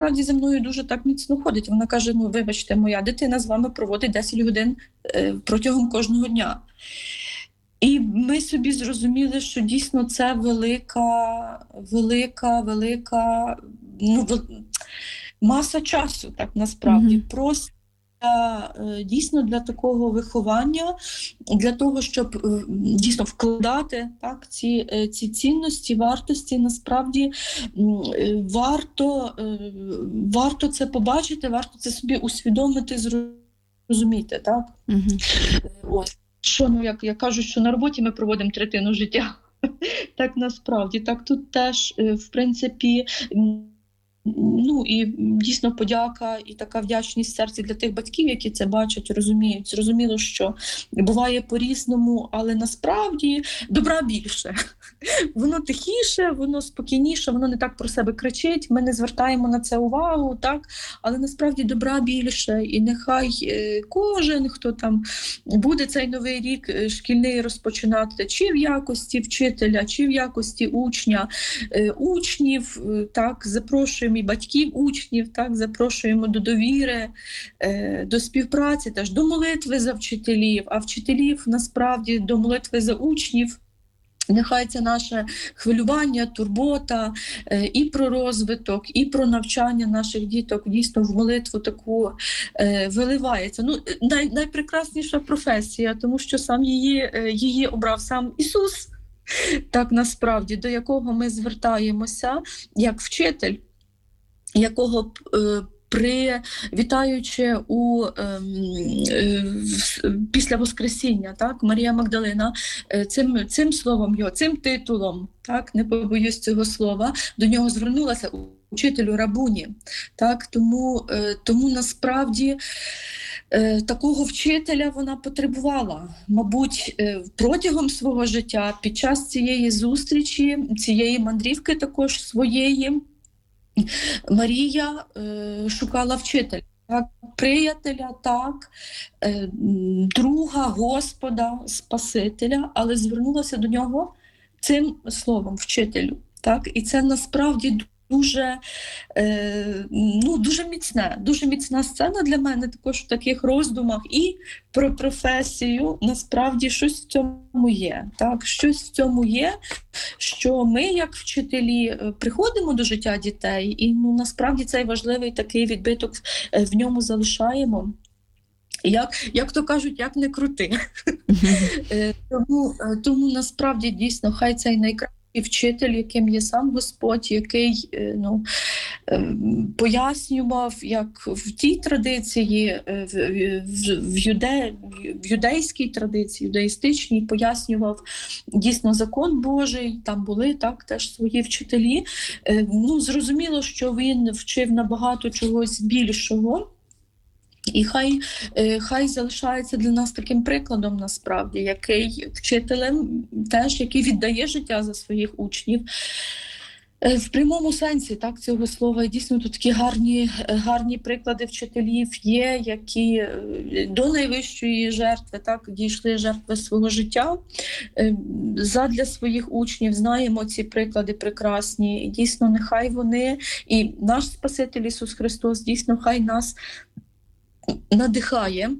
насправді зі мною дуже так міцно ходить. Вона каже: ну, вибачте, моя дитина з вами проводить 10 годин протягом кожного дня. І ми собі зрозуміли, що дійсно це велика маса часу, так насправді. Просто дійсно для такого виховання, для того, щоб дійсно вкладати так, ці цінності, вартості, насправді варто це побачити, варто це собі усвідомити, зрозуміти. Так? Ось. Що, ну, як кажуть, що на роботі ми проводимо третину життя. Так насправді, так тут теж, в принципі, ну і дійсно подяка і така вдячність в серці для тих батьків, які це бачать, розуміють. Зрозуміло, що буває по-різному, але насправді добра більше. Воно тихіше, воно спокійніше, воно не так про себе кричить, ми не звертаємо на це увагу, так? Але насправді добра більше. І нехай кожен, хто там буде цей новий рік шкільний розпочинати, чи в якості вчителя, чи в якості учнів, так, запрошуємо і батьків учнів, так, запрошуємо до довіри, до співпраці, теж до молитви за вчителів, а вчителів насправді до молитви за учнів. Нехай це наше хвилювання, турбота і про розвиток, і про навчання наших діток дійсно в молитву таку виливається. Ну, найпрекрасніша професія, тому що сам її обрав сам Ісус, так насправді, до якого ми звертаємося як вчитель, якого вітаючи після Воскресіння, так, Марія Магдалина цим словом його, цим титулом, так, не побоюсь цього слова, до нього звернулася учителю Рабуні. Так, тому насправді такого вчителя вона потребувала, мабуть, протягом свого життя, під час цієї зустрічі, цієї мандрівки також своєї, Марія шукала вчителя, так, приятеля, так, друга, Господа, Спасителя, але звернулася до нього цим словом вчителю. Так? І це насправді дуже міцна сцена для мене також в таких роздумах і про професію. Насправді щось в цьому є. Так? Щось в цьому є, що ми, як вчителі, приходимо до життя дітей і насправді цей важливий такий відбиток в ньому залишаємо. Як то кажуть, як не крути. Тому насправді дійсно хай цей найкращий вчитель, яким є сам Господь, який пояснював, як в тій традиції, в юдейській традиції, юдаїстичній, пояснював дійсно закон Божий, там були так теж свої вчителі. Зрозуміло, що він вчив набагато чогось більшого. І хай залишається для нас таким прикладом, насправді, який вчителем теж, який віддає життя за своїх учнів. В прямому сенсі так, цього слова. І дійсно тут такі гарні приклади вчителів є, які до найвищої жертви так, дійшли жертви свого життя. Задля своїх учнів знаємо ці приклади прекрасні. І дійсно нехай вони, і наш Спаситель Ісус Христос, дійсно хай нас надихає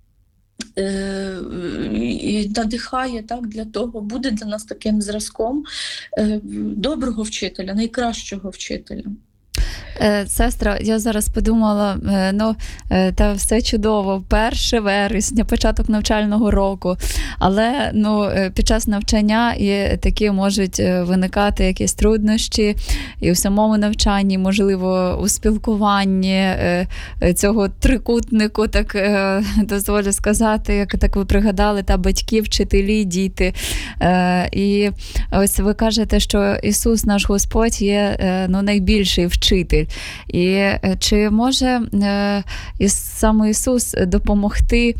так, для того, буде для нас таким зразком доброго вчителя, найкращого вчителя. Сестра, я зараз подумала, та все чудово, 1 вересня, початок навчального року, але під час навчання і такі можуть виникати якісь труднощі і в самому навчанні, можливо, у спілкуванні цього трикутнику, так дозволю сказати, як так ви пригадали, та батьки, вчителі, діти. І ось ви кажете, що Ісус, наш Господь, є найбільший вчитель. І чи може саме Ісус допомогти,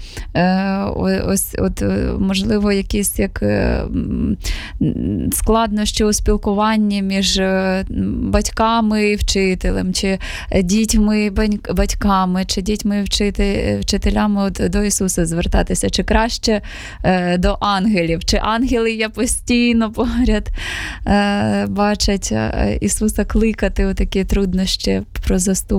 можливо, якісь складнощі у спілкуванні між батьками і вчителем, чи дітьми, батьками, чи дітьми, вчителями до Ісуса звертатися, чи краще до ангелів, чи ангели є постійно поряд, бачать Ісуса кликати у такі труднощі про заступництво.